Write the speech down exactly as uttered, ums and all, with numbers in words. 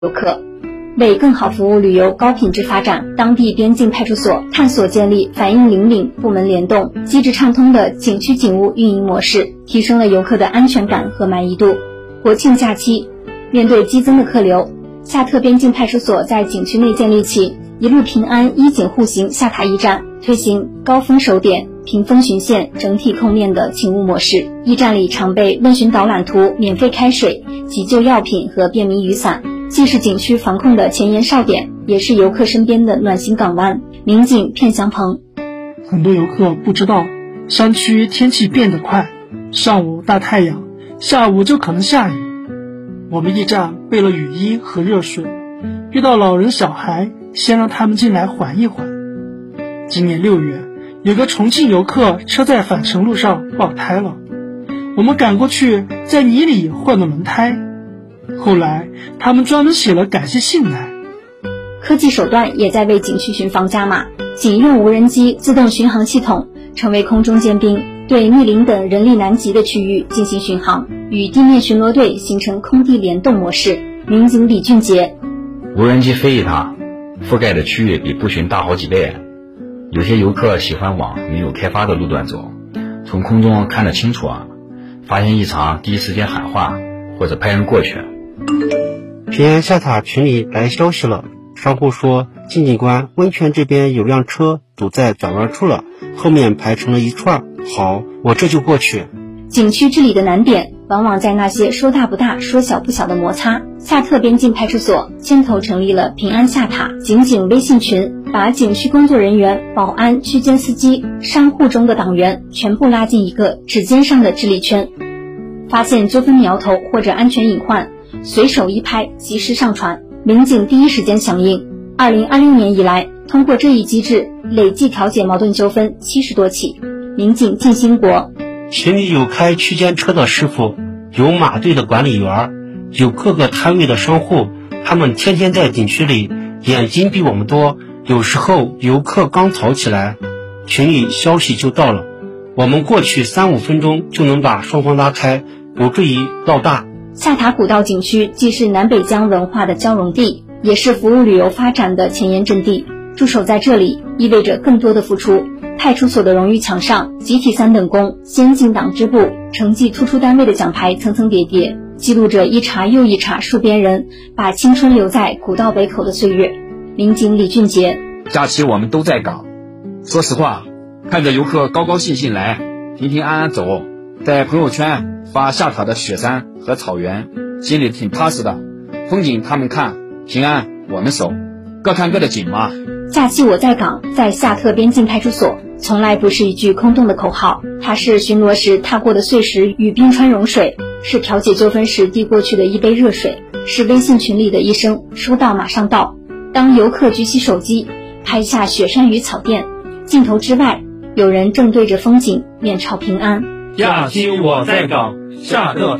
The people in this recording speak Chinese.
游客。为更好服务旅游高品质发展，当地边境派出所探索建立反应灵敏、部门联动、机制畅通的景区警务运营模式，提升了游客的安全感和满意度。国庆假期，面对激增的客流，下特边境派出所在景区内建立起一路平安一警护行下塔驿站，推行高峰守点、屏风巡线、整体控链的勤务模式。驿站里常备问询导览图、免费开水、急救药品和便民雨伞，既是景区防控的前沿哨点，也是游客身边的暖心港湾。民警片祥鹏， 很多游客不知道，山区天气变得快，上午大太阳，下午就可能下雨。我们驿站备了雨衣和热水，遇到老人小孩，先让他们进来缓一缓。今年六月，有个重庆游客车在返程路上爆胎了，我们赶过去，在泥里换了轮胎。后来他们专门写了感谢信来。 科技手段也在为景区巡防加码，警用无人机自动巡航系统成为空中尖兵，对密林等人力难及的区域进行巡航，与地面巡逻队形成空地联动模式。民警李俊杰， 无人机飞一趟，覆盖的区域比步巡大好几倍。有些游客喜欢往没有开发的路段走，从空中看得清楚啊，发现异常第一时间喊话或者派人过去。 平安下塔群里来消息了，商户说进景关温泉这边有辆车堵在转弯处了，后面排成了一串。好，我这就过去。 景区治理的难点往往在那些说大不大说小不小的摩擦。下特边境派出所牵头成立了平安下塔警警微信群，把景区工作人员、保安、区间司机、商户中的党员全部拉进一个指尖上的治理圈，发现纠纷苗头或者安全隐患，随手一拍，及时上传，民警第一时间响应。二零二六年以来，通过这一机制，累计调解矛盾纠纷七十多起。民警靳兴国， 群里有开区间车的师傅，有马队的管理员，有各个摊位的商户，他们天天在景区里，眼睛比我们多。有时候游客刚吵起来，群里消息就到了，我们过去三五分钟就能把双方拉开，不至于闹大。 下塔古道景区既是南北疆文化的交融地，也是服务旅游发展的前沿阵地。驻守在这里意味着更多的付出。派出所的荣誉墙上，集体三等功、先进党支部、成绩突出单位的奖牌层层叠叠，记录着一茬又一茬戍边人把青春留在古道北口的岁月。民警李俊杰， 假期我们都在岗，说实话，看着游客高高兴兴来，平平安安走，在朋友圈发下塔的雪山和草原，心里挺踏实的。风景他们看，平安我们守，各看各的景嘛。 假期我在岗，在下特边境派出所，从来不是一句空洞的口号，它是巡逻时踏过的碎石与冰川融水，是调解纠纷时递过去的一杯热水，是微信群里的一声收到马上到。当游客举起手机拍下雪山与草甸，镜头之外，有人正对着风景面朝平安。 假期我在岗，下特